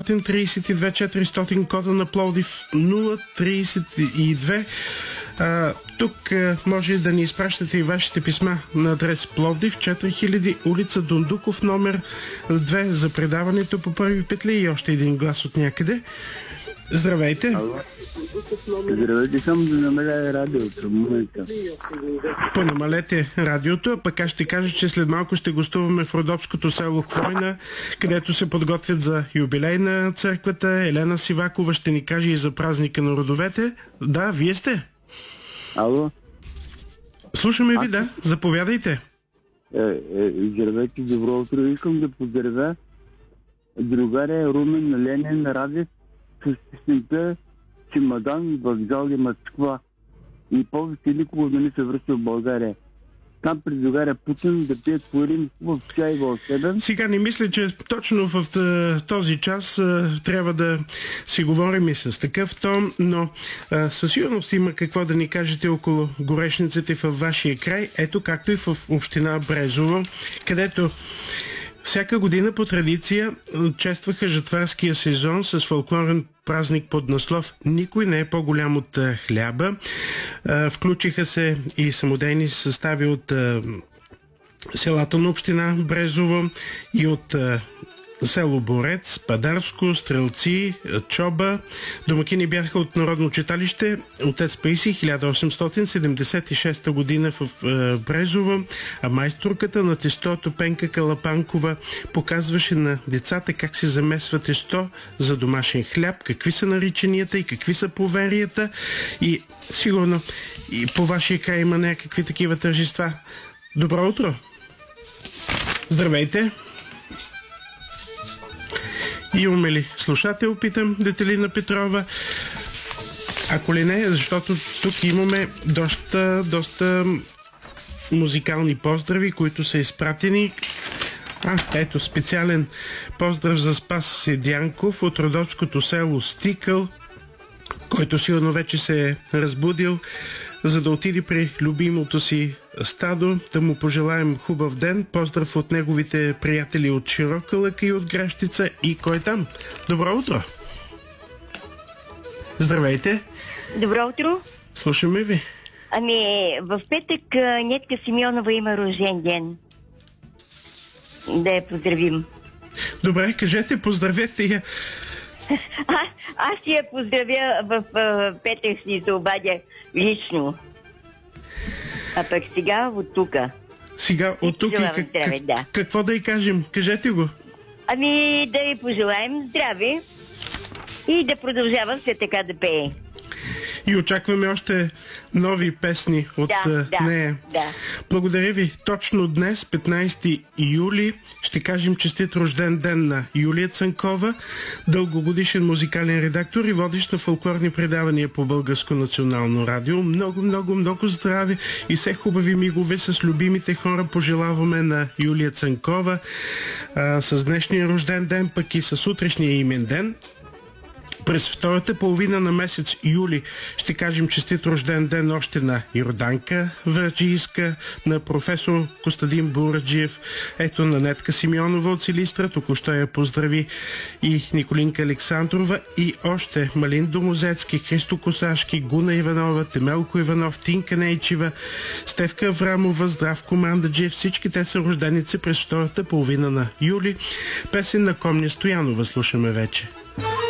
832 400, кода на Пловдив 032. Тук може да ни изпращате и вашите писма на адрес Пловдив, 4000, улица Дундуков, номер 2 за предаването по първи петли и още един глас от някъде. Здравейте! Здравейте, само да намаля радиото в момента. Понамалете радиото, а пък аз ще кажа, че след малко ще гостуваме в родопското село Хвойна, където се подготвят за юбилей на църквата. Елена Сивакова ще ни каже и за празника на родовете. Да, вие сте. Ало? Слушаме ви, да. Заповядайте. Здравейте, добро утро. Искам да поздравя другаря Румен Ленин Радев с песента Чемодан, вокзал и Москва. И повече никога да не се връща в България. Там предлагара Путин да пият по един хубав чай вълшебен. Сега не мисля, че точно в този час трябва да си говорим и с такъв тон, но със сигурност има какво да ни кажете около горешниците във вашия край. Ето както и в община Брезово, където всяка година по традиция честваха жатварския сезон с фолклорен празник под наслов "Никой не е по-голям от хляба". Включиха се и самодейни състави от селата на община Брезово и от село Борец, Падарско, Стрелци, Чоба. Домакини бяха от Народно читалище Отец Паисий, 1876 година в Брезово, а майсторката на тестото Пенка Калапанкова показваше на децата как се замесва тесто за домашен хляб, какви са наричанията и какви са поверията, и сигурно и по вашия край има някакви такива тържества. Добро утро! Здравейте! Имаме ли слушател, питам Детелина Петрова? Ако ли не, защото тук имаме доста музикални поздрави, които са изпратени. Ето, специален поздрав за Спас Седянков от родопското село Стикъл, който сигурно вече се е разбудил, за да отиде при любимото си стадо, да му пожелаем хубав ден. Поздрав от неговите приятели от Широка лъка и от Гращица. И кой там? Добро утро! Здравейте! Добро утро! Слушаме ви. В петък Нетка Симеонова има рожден ден. Да я поздравим. Добре, кажете, поздравете я. Аз я поздравя в петък, си се обадя лично. А пък сега от тук. Сега от тук какво да й кажем? Кажете го. Да ви пожелаем здраве и да продължава все така да пее. И очакваме още нови песни от нея. Да. Благодаря ви. Точно днес, 15 юли, ще кажем честит рожден ден на Юлия Цанкова, дългогодишен музикален редактор и водещ на фолклорни предавания по Българско национално радио. Много здраве и все хубави мигове с любимите хора пожелаваме на Юлия Цанкова с днешния рожден ден, пък и с утрешния имен ден. През втората половина на месец юли ще кажем честит рожден ден още на Йорданка Върджийска, на професор Костадин Бураджиев, ето на Нетка Симеонова от Силистра, току-що я поздрави и Николинка Александрова, и още Малин Домозецки, Христо Косашки, Гуна Иванова, Темелко Иванов, Тинка Нейчева, Стевка Аврамова, Здравко Мандаджиев. Всички те са рожденици през втората половина на юли. Песен на Комня Стоянова слушаме вече.